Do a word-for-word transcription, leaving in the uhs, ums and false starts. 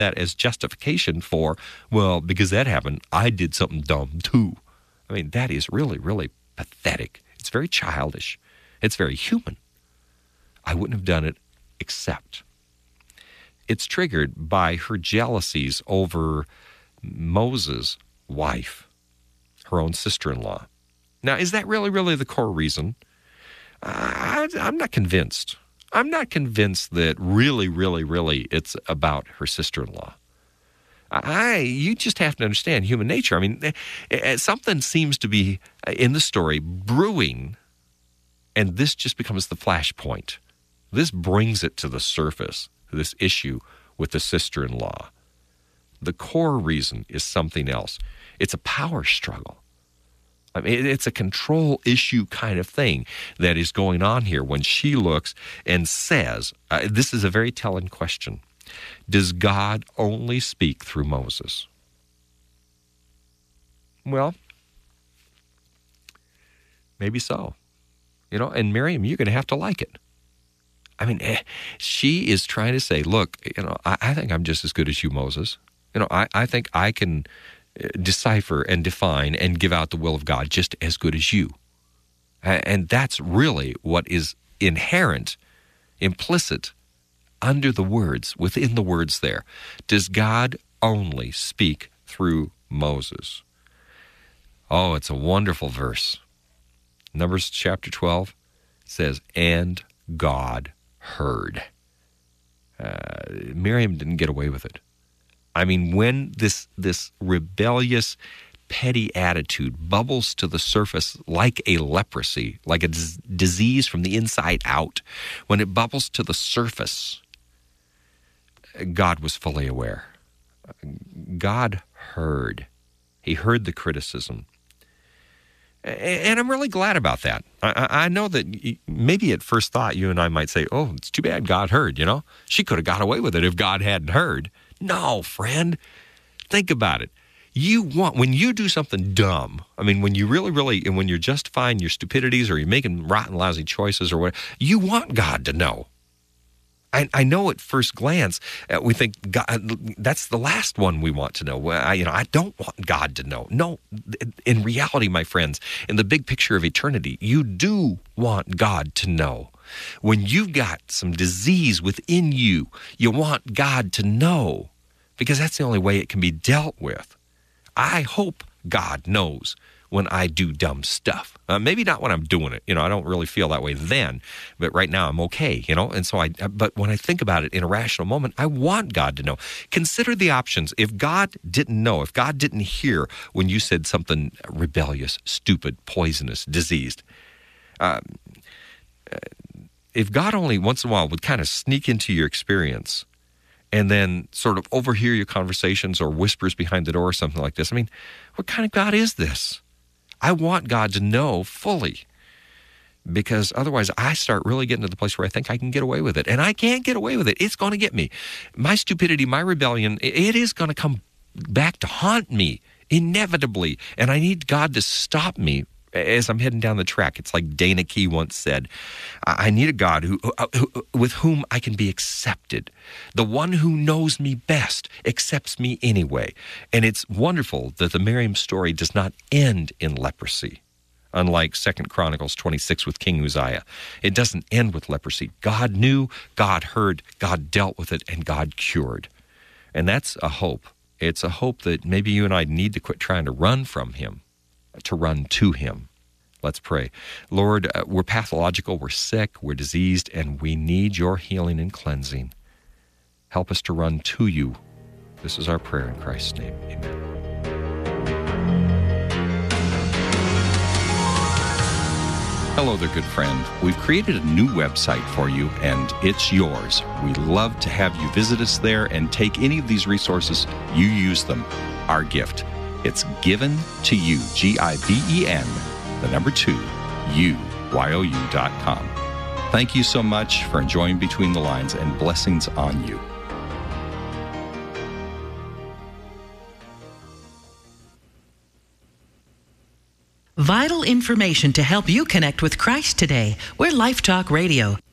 that as justification for, well, because that happened, I did something dumb too. I mean, that is really, really pathetic. It's very childish. It's very human. I wouldn't have done it except. It's triggered by her jealousies over Moses' wife, her own sister-in-law. Now, is that really, really the core reason? I, I'm not convinced. I'm not convinced that really, really, really it's about her sister-in-law. I, you just have to understand human nature. I mean, something seems to be in the story brewing, and this just becomes the flashpoint. This brings it to the surface, this issue with the sister-in-law. The core reason is something else. It's a power struggle. I mean, it's a control issue kind of thing that is going on here when she looks and says, uh, this is a very telling question. Does God only speak through Moses? Well, maybe so. You know, and Miriam, you're going to have to like it. I mean, eh, she is trying to say, look, you know, I, I think I'm just as good as you, Moses. You know, I, I think I can decipher and define and give out the will of God just as good as you. And that's really what is inherent, implicit, under the words, within the words there. Does God only speak through Moses? Oh, it's a wonderful verse. Numbers chapter twelve says, and God heard. Uh, Miriam didn't get away with it. I mean, when this this rebellious, petty attitude bubbles to the surface like a leprosy, like a d- disease from the inside out, when it bubbles to the surface, God was fully aware. God heard. He heard the criticism. And I'm really glad about that. I, I know that maybe at first thought you and I might say, oh, it's too bad God heard, you know? She could have got away with it if God hadn't heard. No, friend. Think about it. You want, when you do something dumb, I mean, when you really, really, and when you're justifying your stupidities or you're making rotten, lousy choices or whatever, you want God to know. I, I know at first glance, uh, we think God, that's the last one we want to know. Well, I, you know, I don't want God to know. No, in reality, my friends, in the big picture of eternity, you do want God to know. When you've got some disease within you, you want God to know, because that's the only way it can be dealt with. I hope God knows when I do dumb stuff. Uh, maybe not when I'm doing it. You know, I don't really feel that way then, but right now I'm okay, you know? And so I, but when I think about it in a rational moment, I want God to know. Consider the options. If God didn't know, if God didn't hear when you said something rebellious, stupid, poisonous, diseased, uh, if God only once in a while would kind of sneak into your experience and then sort of overhear your conversations or whispers behind the door or something like this, I mean, what kind of God is this? I want God to know fully, because otherwise I start really getting to the place where I think I can get away with it. And I can't get away with it. It's going to get me. My stupidity, my rebellion, it is going to come back to haunt me inevitably. And I need God to stop me as I'm heading down the track. It's like Dana Key once said, I need a God who, who, with whom I can be accepted. The one who knows me best accepts me anyway. And it's wonderful that the Miriam story does not end in leprosy, unlike Second Chronicles twenty-six with King Uzziah. It doesn't end with leprosy. God knew, God heard, God dealt with it, and God cured. And that's a hope. It's a hope that maybe you and I need to quit trying to run from him, to run to him. Let's pray. Lord, uh, we're pathological, we're sick, we're diseased, and we need your healing and cleansing. Help us to run to you. This is our prayer in Christ's name. Amen. Hello there, good friend. We've created a new website for you, and it's yours. We'd love to have you visit us there and take any of these resources. You use them. Our gift. It's given to you, G I V E N, the number two, U Y O U dot com. Thank you so much for enjoying Between the Lines, and blessings on you. Vital information to help you connect with Christ today. We're Life Talk Radio.